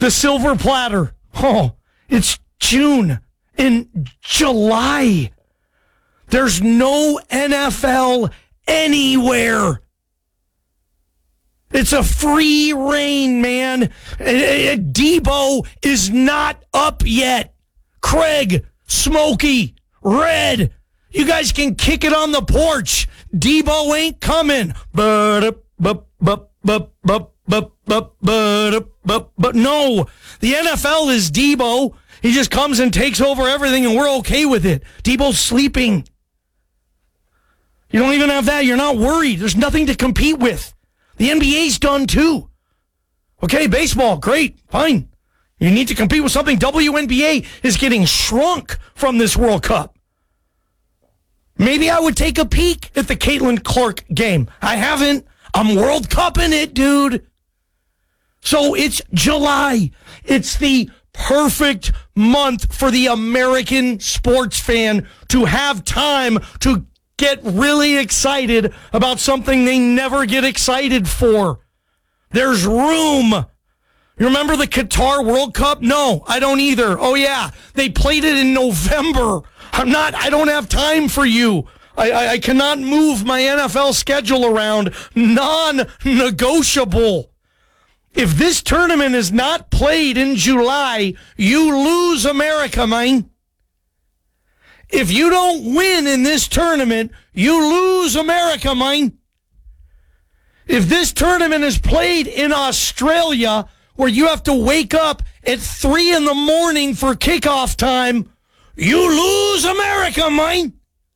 The silver platter. Oh, it's June. In July. There's no NFL anywhere. It's a free reign, man. Debo is not up yet. Craig, Smokey, Red, you guys can kick it on the porch. Debo ain't coming. But no, the NFL is Debo. He just comes and takes over everything, and we're okay with it. Debo's sleeping. You don't even have that. You're not worried. There's nothing to compete with. The NBA's done too. Okay, baseball, great, fine. You need to compete with something. WNBA is getting shrunk from this World Cup. Maybe I would take a peek at the Caitlin Clark game. I haven't. I'm World Cupping it, dude. So it's July. It's the perfect month for the American sports fan to have time to get really excited about something they never get excited for. There's room. You remember the Qatar World Cup? No, I don't either. Oh yeah, they played it in November. I don't have time for you. I cannot move my NFL schedule around. Non-negotiable. If this tournament is not played in July, you lose America, man. If you don't win in this tournament, you lose America, man. If this tournament is played in Australia, where you have to wake up at 3 a.m. for kickoff time, you lose America, man.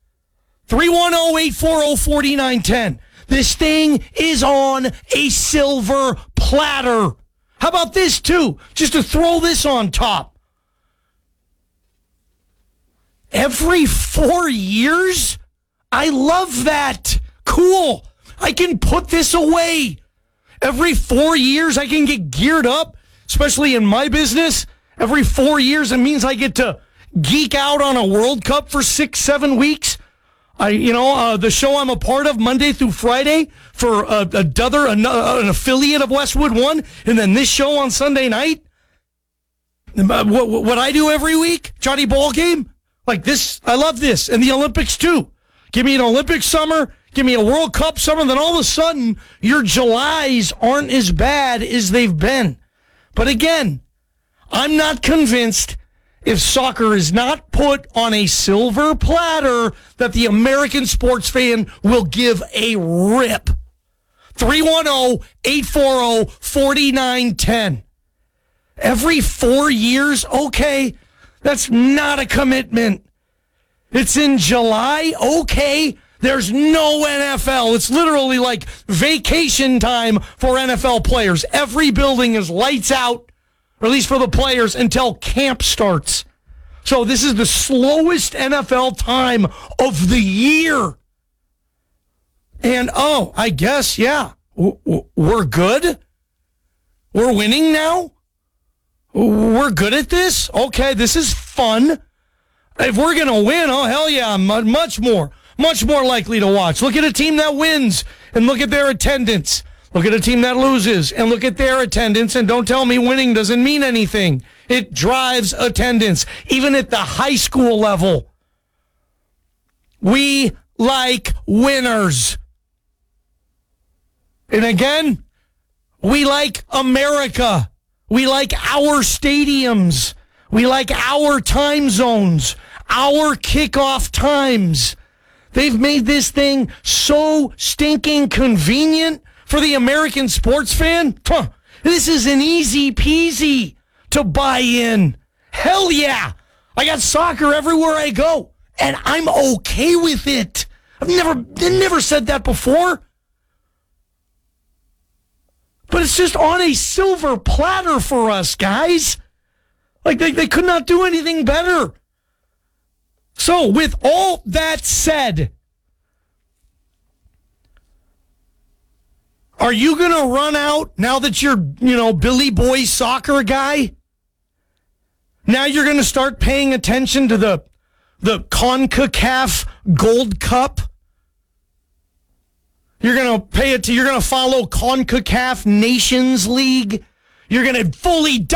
310-840-4910. This thing is on a silver platter. How about this, too? Just to throw this on top. Every 4 years? I love that. Cool. I can put this away. Every 4 years, I can get geared up, especially in my business. Every 4 years, it means I get to geek out on a World Cup for 6-7 weeks. The show I'm a part of Monday through Friday for an affiliate of Westwood One, and then this show on Sunday night. What I do every week, Johnny Ball Game, like this, I love this, and the Olympics too. Give me an Olympic summer, give me a World Cup summer, then all of a sudden your Julys aren't as bad as they've been. But again, I'm not convinced. If soccer is not put on a silver platter, that the American sports fan will give a rip. 310-840-4910. Every 4 years? Okay, that's not a commitment. It's in July? Okay, there's no NFL. It's literally like vacation time for NFL players. Every building is lights out, or at least for the players, until camp starts. So this is the slowest NFL time of the year. And, I guess, yeah, we're good? We're winning now? We're good at this? Okay, this is fun. If we're going to win, oh, hell yeah, I'm much more likely to watch. Look at a team that wins and look at their attendance. Look at a team that loses and look at their attendance, and don't tell me winning doesn't mean anything. It drives attendance, even at the high school level. We like winners. And again, we like America. We like our stadiums. We like our time zones, our kickoff times. They've made this thing so stinking convenient for the American sports fan. This is an easy peasy to buy in. Hell yeah. I got soccer everywhere I go, and I'm okay with it. I've never said that before. But it's just on a silver platter for us, guys. Like, they could not do anything better. So, with all that said, are you going to run out now that you're, Billy Boy soccer guy? Now you're going to start paying attention to the CONCACAF Gold Cup? You're going to follow CONCACAF Nations League? You're going to fully